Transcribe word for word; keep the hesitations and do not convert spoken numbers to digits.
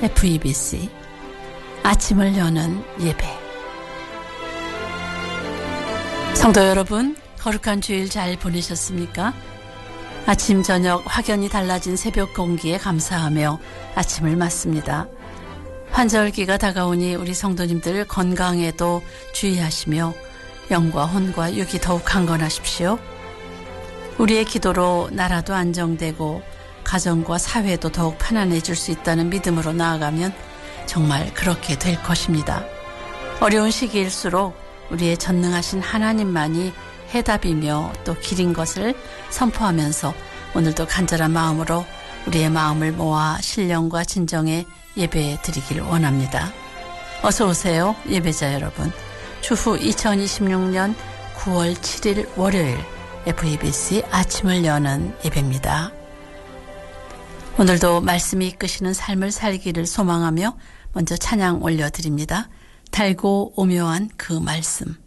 에프이비씨 아침을 여는 예배. 성도 여러분, 거룩한 주일 잘 보내셨습니까? 아침 저녁 확연히 달라진 새벽 공기에 감사하며 아침을 맞습니다. 환절기가 다가오니 우리 성도님들 건강에도 주의하시며 영과 혼과 육이 더욱 강건하십시오. 우리의 기도로 나라도 안정되고 가정과 사회도 더욱 편안해질 수 있다는 믿음으로 나아가면 정말 그렇게 될 것입니다. 어려운 시기일수록 우리의 전능하신 하나님만이 해답이며 또 길인 것을 선포하면서 오늘도 간절한 마음으로 우리의 마음을 모아 신령과 진정의 예배 드리길 원합니다. 어서 오세요, 예배자 여러분. 추후 이천이십육년 구월 칠일 월요일 에프이비씨 아침을 여는 예배입니다. 오늘도 말씀이 이끄시는 삶을 살기를 소망하며 먼저 찬양 올려드립니다. 달고 오묘한 그 말씀.